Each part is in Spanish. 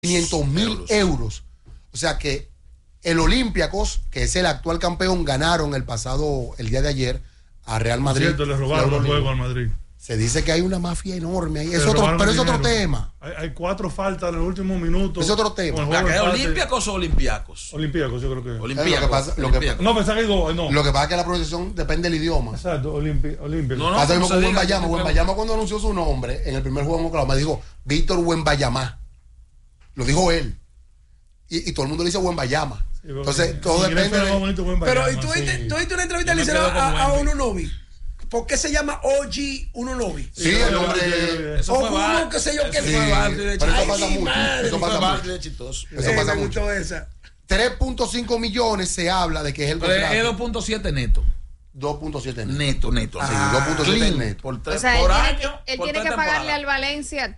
500.000 euros. O sea que el Olympiacos, que es el actual campeón, ganaron el día de ayer a Real Madrid. Cierto, le robaron el juego al Madrid. Se dice que hay una mafia enorme ahí. Pero es otro tema. Hay 4 faltas en el último minuto. Es otro tema. ¿Es Olympiacos o Olympiacos? Olympiacos, yo creo que es. Olympiacos. No, pensaba que no. Lo que pasa es que la pronunciación depende del idioma. Exacto, Olympiacos. Pasa mismo con Wembayama. Wembayama, cuando anunció su nombre en el primer juego en Oklahoma, dijo Víctor Wembayama. Lo dijo él. Y todo el mundo le dice Wembayama. Sí, entonces, todo depende Pero, ¿y tú viste una entrevista que le hicieron a Ununobi? ¿Por qué se llama OG Ununobi? Sí, el nombre. Eso fue Uno, qué sé yo qué. Sí, pero eso pasa mucho. Eso pasa mucho. 3.5 millones se habla de que es el contrato. Es 2.7 neto. 2.7 neto. Sí, 2.7 neto. O sea, él tiene que pagarle al Valencia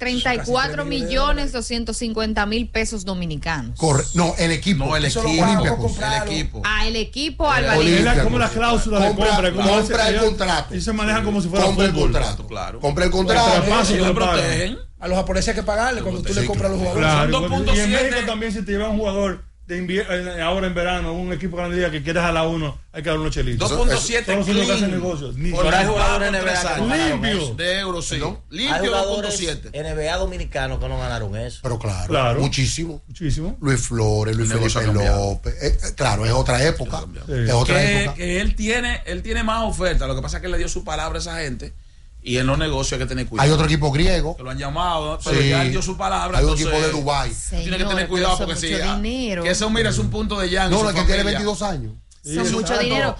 34.250.000 pesos dominicanos. No, el equipo. No, el equipo. El equipo al Valencia. Es como la cláusula de compra. Compra el contrato. Y se manejan como si fuera compra el contrato. Claro. Compra el contrato. Ellos lo protegen. A los japoneses hay que pagarle cuando tú le compras a los jugadores. Claro. Y en México también, si te lleva un jugador ahora en verano, un equipo grande que quieres a la 1, hay que dar unos chelitos. 2.7 todos son los que hacen negocios. Por hay jugadores NBA limpio de euros, sí. Limpio 2.7. NBA dominicanos que no ganaron eso. Pero claro. Muchísimo. Luis Flores, Luis Felipe López. Claro, es otra época. Es otra época. Que él tiene más oferta. Lo que pasa es que él le dio su palabra a esa gente. Y en los negocios hay que tener cuidado. Hay otro equipo griego. Que lo han llamado, pero ya dio su palabra. Hay un equipo de Dubái. Tiene que tener cuidado porque si. Que eso, mira, es un punto de Jan. No, es que tiene 22 años. Son mucho dinero.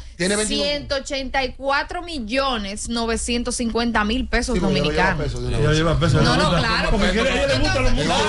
184.950.000 pesos dominicanos. No, claro. Porque a ella le gustan los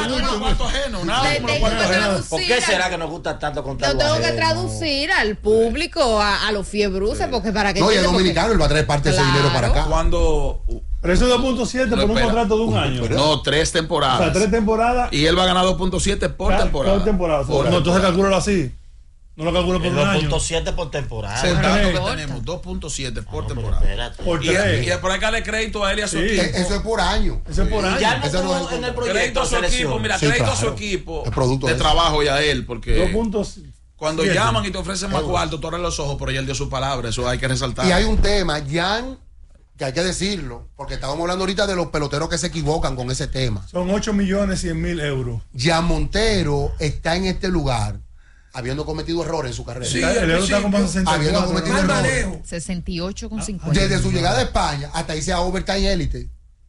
¿Por qué será que nos gusta tanto contar? Yo tengo que traducir al público, a los fiebruces, porque para que. No, y es dominicano, él va a traer parte de ese dinero para acá. Pero eso es 2.7 por un contrato de un año. No, 3 temporadas. O sea, 3 temporadas. Y él va a ganar 2.7 por temporada. Por temporada. No, entonces calcúlalo así. No lo calculo por un año. 2.7 por temporada. Es el dato que tenemos, 2.7 por temporada. Y por acá le crédito a él y a su equipo. Eso es por año. Eso es por año. Ya no en el proyecto. Crédito a su equipo, mira, crédito a su equipo de trabajo y a él, porque 2.7. Cuando llaman y te ofrecen más cuarto, tú abres los ojos, pero él dio su palabra, eso hay que resaltar. Y hay un tema, Jan, que hay que decirlo, porque estábamos hablando ahorita de los peloteros que se equivocan con ese tema. Son 8.100.000 euros. Jan Montero está en este lugar habiendo cometido errores en su carrera. Sí, el euro está como 64. Habiendo cometido errores. 68,50. Desde su llegada a España hasta irse a Overtime Elite.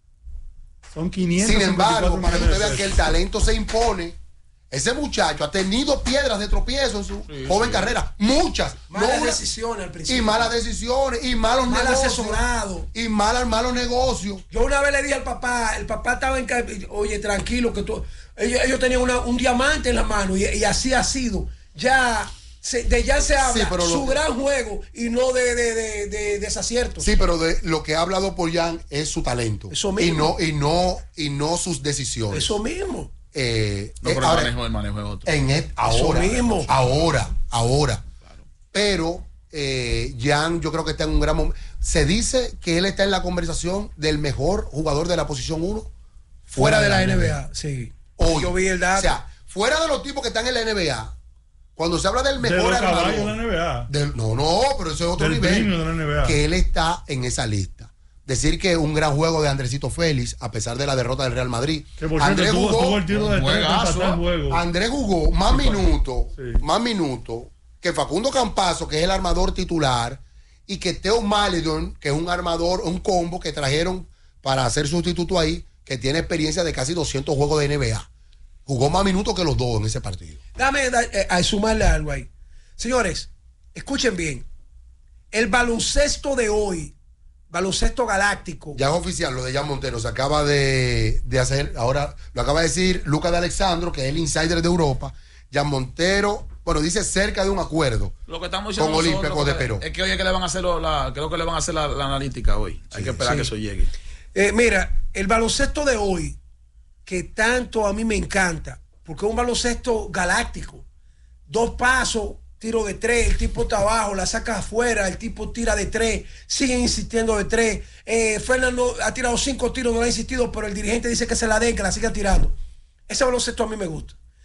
Son 500. Sin embargo, para que usted vea que el talento se impone, ese muchacho ha tenido piedras de tropiezo en su joven carrera. Muchas. Malas decisiones al principio. Y malas decisiones, y malos mal negocios. Asesorado. Y malos negocios. Yo una vez le dije al papá, el papá estaba oye, tranquilo, que tú. Ellos tenían un diamante en la mano y así ha sido. Ya se habla su gran juego y no de desaciertos. Sí, pero de lo que ha hablado por Jan es su talento. Eso mismo. Y no sus decisiones. Eso mismo. Pero ahora, el manejo es otro. Ahora. Eso mismo. Ahora. Claro. Pero Jan, yo creo que está en un gran momento. Se dice que él está en la conversación del mejor jugador de la posición 1 fuera de la NBA. Sí. Hoy. Yo vi el dato. O sea, fuera de los tipos que están en la NBA. Cuando se habla del mejor armador de la NBA. Pero eso es otro nivel. De la NBA. Que él está en esa lista. Decir que un gran juego de Andresito Félix, a pesar de la derrota del Real Madrid. Que por Andrés tuvo el tiro de juego. Andrés jugó más minutos que Facundo Campazo, que es el armador titular, y que Theo Maledon, que es un armador, un combo que trajeron para hacer sustituto ahí, que tiene experiencia de casi 200 juegos de NBA. Jugó más minutos que los dos en ese partido. Dame a sumarle algo ahí. Señores, escuchen bien. El baloncesto de hoy, baloncesto galáctico. Ya es oficial lo de Jan Montero. Se acaba de hacer, ahora lo acaba de decir Lucas de Alexandro, que es el insider de Europa. Jan Montero, dice cerca de un acuerdo. Lo que estamos diciendo con Olympiacos de Perú. Es que hoy es que le van a hacer creo que le van a hacer la analítica hoy. Hay que esperar que eso llegue. Mira, el baloncesto de hoy, que tanto a mí me encanta, porque es un baloncesto galáctico. 2 pasos, tiro de 3, el tipo está abajo, la saca afuera, el tipo tira de 3, siguen insistiendo de 3. Fernando ha tirado 5 tiros, no lo ha insistido, pero el dirigente dice que se la den, que la siga tirando. Ese baloncesto a mí me gusta.